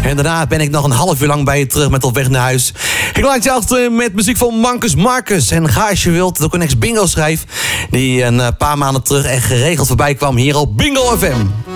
En daarna ben ik nog een half uur lang bij je terug met Op weg naar huis. Ik laat je achter met muziek van Marcus Marcus. En ga als je wilt, ook een ex-bingo schrijf. Die een paar maanden terug echt geregeld voorbij kwam hier op Bingo FM.